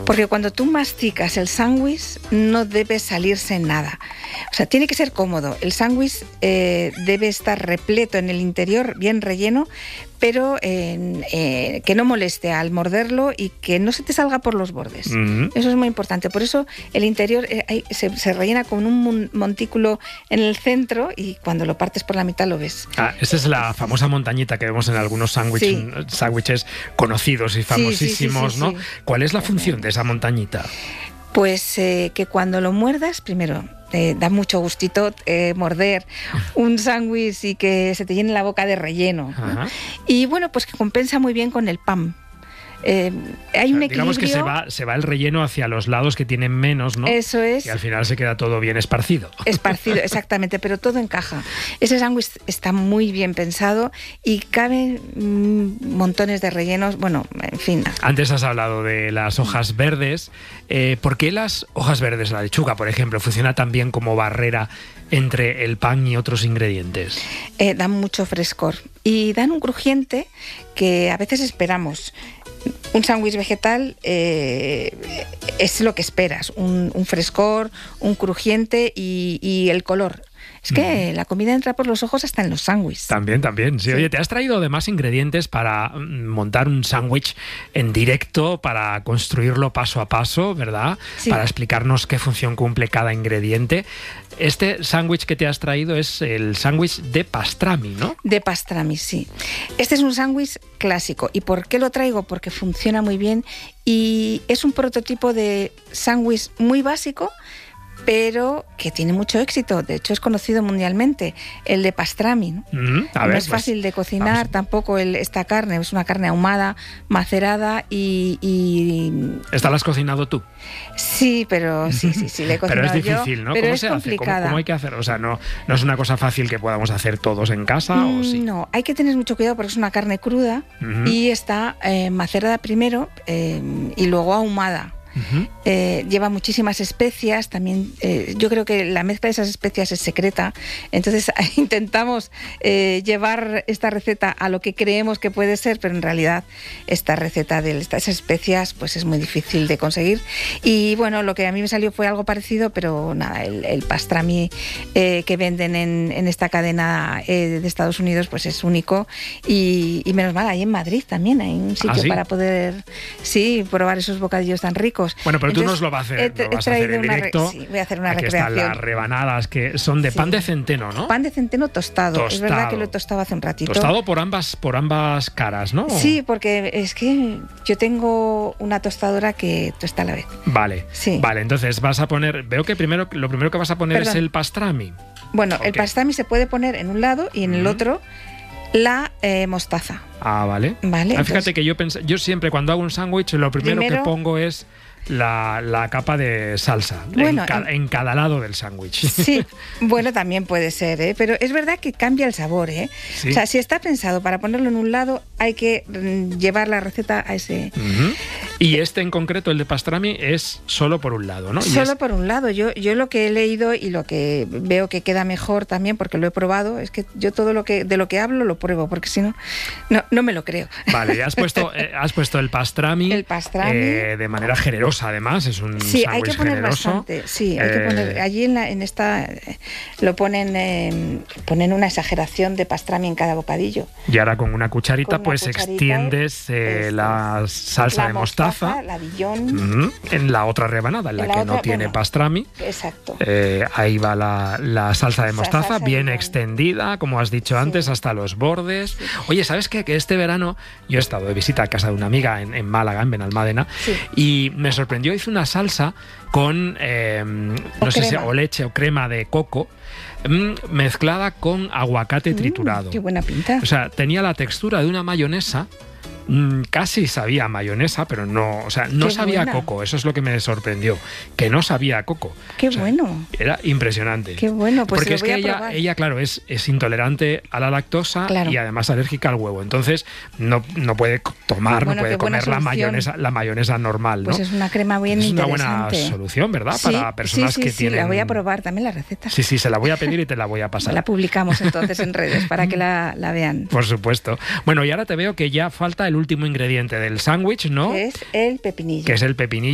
Porque cuando tú masticas el sándwich no debe salirse nada. O sea, tiene que ser cómodo. El sándwich debe estar repleto en el interior, bien relleno, pero que no moleste al morderlo y que no se te salga por los bordes. Eso es muy importante. Por eso el interior se rellena con un montículo en el centro y cuando lo partes por la mitad lo ves. Esa es la famosa montañita que vemos en algunos sándwiches conocidos y famosísimos, ¿no? ¿Cuál es la función de esa montañita? Pues que cuando lo muerdas, primero, da mucho gustito morder un sándwich y que se te llene la boca de relleno, ¿no? Y bueno, pues que compensa muy bien con el pan. Hay un equilibrio. Digamos que se va el relleno hacia los lados que tienen menos, ¿no? Eso es. Y al final se queda todo bien esparcido. Esparcido, exactamente, pero todo encaja. Ese sándwich está muy bien pensado y caben montones de rellenos. Bueno, en fin. Antes has hablado de las hojas verdes. ¿Por qué las hojas verdes, la lechuga, por ejemplo, funciona tan bien como barrera entre el pan y otros ingredientes? Dan mucho frescor y dan un crujiente que a veces esperamos. Un sándwich vegetal es lo que esperas, un frescor, un crujiente y el color. Es que la comida entra por los ojos hasta en los sándwiches. También. Sí. Oye, te has traído además ingredientes para montar un sándwich en directo, para construirlo paso a paso, ¿verdad? Sí. Para explicarnos qué función cumple cada ingrediente. Este sándwich que te has traído es el sándwich de pastrami, ¿no? De pastrami, sí. Este es un sándwich clásico. ¿Y por qué lo traigo? Porque funciona muy bien y es un prototipo de sándwich muy básico, pero que tiene mucho éxito. De hecho, es conocido mundialmente, el de pastrami, ¿no? No es fácil de cocinar tampoco esta carne. Es una carne ahumada, macerada y... ¿Esta la has cocinado tú? Sí, pero sí, la he cocinado yo. Pero es difícil, ¿no? Pero ¿Cómo es se complicada. hace? ¿Cómo hay que hacer? O sea, no es una cosa fácil que podamos hacer todos en casa, ¿o sí? No, hay que tener mucho cuidado porque es una carne cruda y está macerada primero y luego ahumada. Lleva muchísimas especias también. Yo creo que la mezcla de esas especias es secreta, entonces intentamos llevar esta receta a lo que creemos que puede ser, pero en realidad esta receta de estas especias pues es muy difícil de conseguir. Y bueno, lo que a mí me salió fue algo parecido, pero nada, el pastrami que venden en esta cadena de Estados Unidos pues es único y menos mal, ahí en Madrid también hay un sitio para poder probar esos bocadillos tan ricos. Bueno, pero tú nos lo vas a hacer en directo. Voy a hacer una Aquí recreación. Están las rebanadas que son de pan de centeno, ¿no? Pan de centeno tostado. Es verdad que lo he tostado hace un ratito. Tostado por ambas caras, ¿no? Sí, porque es que yo tengo una tostadora que tosta a la vez. Vale. Sí. Vale, entonces vas a poner... Veo que lo primero que vas a poner es el pastrami. Bueno, el pastrami se puede poner en un lado y en el otro la mostaza. Vale. Fíjate que yo siempre cuando hago un sándwich lo primero que pongo es la capa de salsa en cada lado del sándwich. Sí, bueno, también puede ser, pero es verdad que cambia el sabor, ¿Sí? O sea, si está pensado para ponerlo en un lado, hay que llevar la receta a ese... Y este en concreto, el de pastrami, es solo por un lado, ¿no? Solo por un lado. Yo lo que he leído y lo que veo que queda mejor también, porque lo he probado, es que yo todo de lo que hablo lo pruebo, porque si no me lo creo. Vale, has puesto el pastrami. El pastrami. De manera generosa, además, es un sí, hay que poner generoso. Bastante. Sí, hay que poner. Allí en esta lo ponen una exageración de pastrami en cada bocadillo. Y ahora con una cucharita extiendes la salsa de mostaza, la Dijon, en la otra rebanada, en la que no tiene pastrami. Exacto. Ahí va la salsa de mostaza, bien extendida, como has dicho antes, hasta los bordes. Sí. Oye, ¿sabes qué? Que este verano yo he estado de visita a casa de una amiga en Málaga, en Benalmádena, y me sorprendió, hizo una salsa con, no sé si o leche o crema de coco, mezclada con aguacate triturado. ¡Qué buena pinta! O sea, tenía la textura de una mayonesa. Casi sabía mayonesa, pero no sabía coco. Eso es lo que me sorprendió, que no sabía coco. ¡Qué bueno! Era impresionante. ¡Qué bueno! Pues porque es que ella, claro, es intolerante a la lactosa y además alérgica al huevo. Entonces no puede comer la mayonesa normal, ¿no? Pues es una crema bien interesante. Es una buena solución, ¿verdad? Para personas que tienen... Sí, la voy a probar también la receta. Sí, se la voy a pedir y te la voy a pasar. La publicamos entonces en redes para que la vean. Por supuesto. Bueno, y ahora te veo que ya falta el último ingrediente del sándwich, ¿no? Que es el pepinillo.